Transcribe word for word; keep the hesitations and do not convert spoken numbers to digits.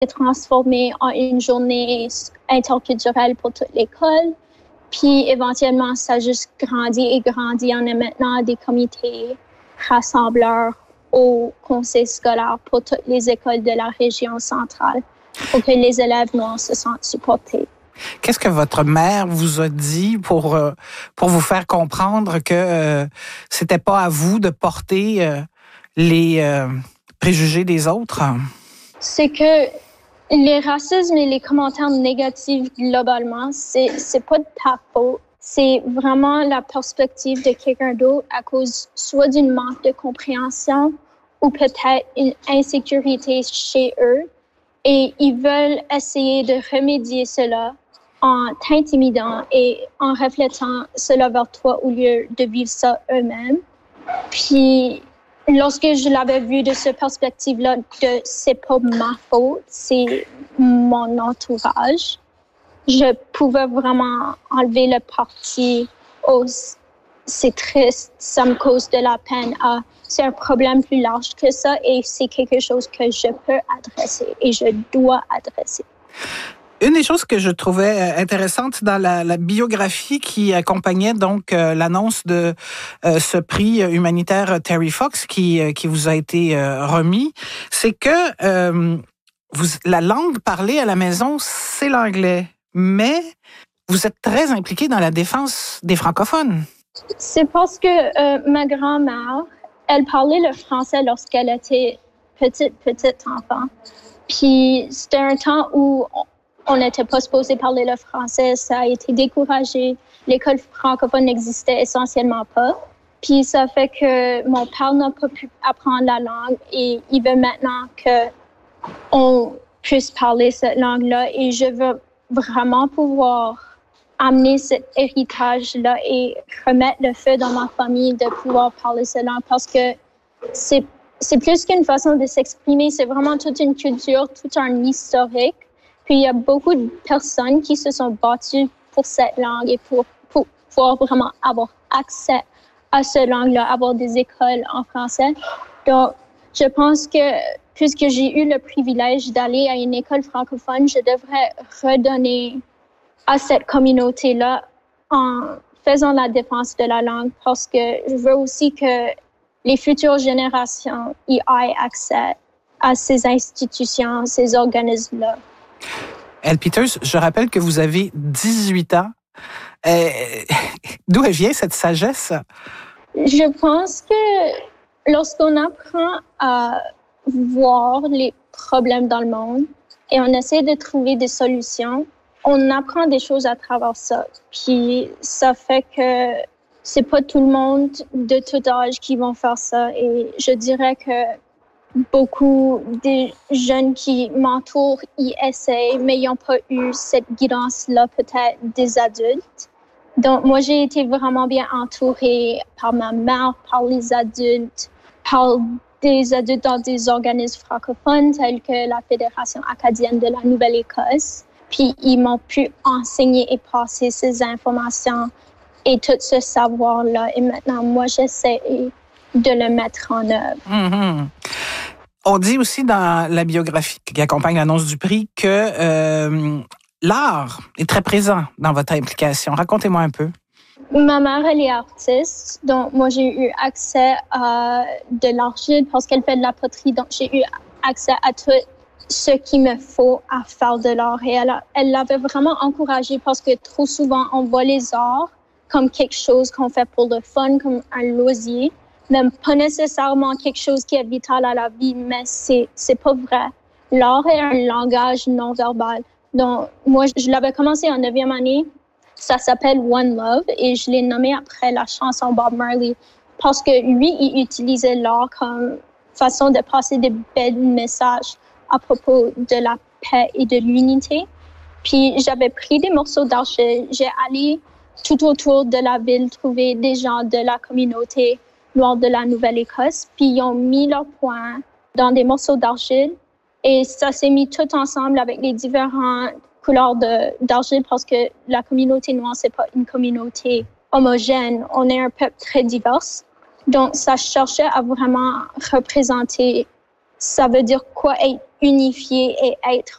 transformé en une journée interculturelle pour toute l'école. Puis éventuellement, ça a juste grandi et grandi. On a maintenant des comités rassembleurs au conseil scolaire pour toutes les écoles de la région centrale pour que les élèves noirs se sentent supportés. Qu'est-ce que votre mère vous a dit pour, euh, pour vous faire comprendre que euh, c'était pas à vous de porter euh, les euh, préjugés des autres? C'est que les racismes et les commentaires négatifs globalement, c'est, c'est pas de ta faute. C'est vraiment la perspective de quelqu'un d'autre à cause soit d'une manque de compréhension ou peut-être une insécurité chez eux. Et ils veulent essayer de remédier cela en t'intimidant et en reflétant cela vers toi au lieu de vivre ça eux-mêmes. Puis, lorsque je l'avais vu de cette perspective-là, de c'est pas ma faute, c'est mon entourage, je pouvais vraiment enlever le parti oh, c'est triste, ça me cause de la peine. Ah, c'est un problème plus large que ça et c'est quelque chose que je peux adresser et je dois adresser. Une des choses que je trouvais intéressante dans la, la biographie qui accompagnait donc euh, l'annonce de euh, ce prix humanitaire Terry Fox qui qui vous a été euh, remis, c'est que euh, vous la langue parlée à la maison, c'est l'anglais, mais vous êtes très impliqué dans la défense des francophones. C'est parce que euh, ma grand-mère, elle parlait le français lorsqu'elle était petite petite enfant. Puis c'était un temps où on, On n'était pas supposé parler le français, ça a été découragé. L'école francophone n'existait essentiellement pas. Puis ça fait que mon père n'a pas pu apprendre la langue et il veut maintenant qu'on puisse parler cette langue-là. Et je veux vraiment pouvoir amener cet héritage-là et remettre le feu dans ma famille de pouvoir parler cette langue parce que c'est, c'est plus qu'une façon de s'exprimer, c'est vraiment toute une culture, tout un historique. Puis il y a beaucoup de personnes qui se sont battues pour cette langue et pour, pour pouvoir vraiment avoir accès à cette langue-là, avoir des écoles en français. Donc, je pense que puisque j'ai eu le privilège d'aller à une école francophone, je devrais redonner à cette communauté-là en faisant la défense de la langue parce que je veux aussi que les futures générations y aient accès à ces institutions, ces organismes-là. Elle Peters, je rappelle que vous avez dix-huit ans. Euh, d'où elle vient cette sagesse? Je pense que lorsqu'on apprend à voir les problèmes dans le monde et on essaie de trouver des solutions, on apprend des choses à travers ça. Puis ça fait que c'est pas tout le monde de tout âge qui vont faire ça. Et je dirais que beaucoup des jeunes qui m'entourent y essayent, mais ils n'ont pas eu cette guidance-là peut-être des adultes. Donc, moi, j'ai été vraiment bien entourée par ma mère, par les adultes, par des adultes dans des organismes francophones tels que la Fédération acadienne de la Nouvelle-Écosse. Puis, ils m'ont pu enseigner et passer ces informations et tout ce savoir-là. Et maintenant, moi, j'essaie de le mettre en œuvre. Mm-hmm. On dit aussi dans la biographie qui accompagne l'annonce du prix que euh, l'art est très présent dans votre implication. Racontez-moi un peu. Ma mère, elle est artiste, donc moi, j'ai eu accès à de l'argile parce qu'elle fait de la poterie, donc j'ai eu accès à tout ce qu'il me faut à faire de l'art. Et elle, a, elle l'avait vraiment encouragé parce que trop souvent, on voit les arts comme quelque chose qu'on fait pour le fun, comme un loisir. Même pas nécessairement quelque chose qui est vital à la vie, mais c'est, c'est pas vrai. L'art est un langage non-verbal. Donc, moi, je l'avais commencé en neuvième année. Ça s'appelle One Love et je l'ai nommé après la chanson Bob Marley parce que lui, il utilisait l'art comme façon de passer des belles messages à propos de la paix et de l'unité. Puis, j'avais pris des morceaux d'argile. J'ai allé tout autour de la ville trouver des gens de la communauté noire de la Nouvelle-Écosse, puis ils ont mis leurs poings dans des morceaux d'argile et ça s'est mis tout ensemble avec les différentes couleurs de, d'argile parce que la communauté noire, c'est pas une communauté homogène, on est un peuple très divers. Donc, ça cherchait à vraiment représenter, ça veut dire quoi être unifier et être